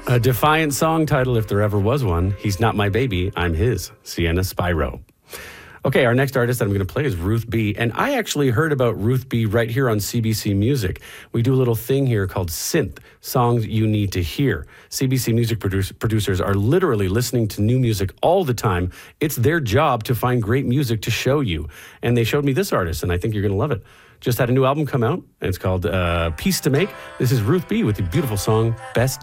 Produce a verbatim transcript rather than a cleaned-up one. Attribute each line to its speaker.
Speaker 1: A defiant song title, if there ever was one. He's not my baby, I'm his. Sienna Spyro. Okay, our next artist that I'm going to play is Ruth B. And I actually heard about Ruth B right here on C B C Music. We do a little thing here called Synth, Songs You Need to Hear. C B C Music produce, producers are literally listening to new music all the time. It's their job to find great music to show you. And they showed me this artist, and I think you're going to love it. Just had a new album come out, and it's called uh, Peace to Make. This is Ruth B with the beautiful song, Best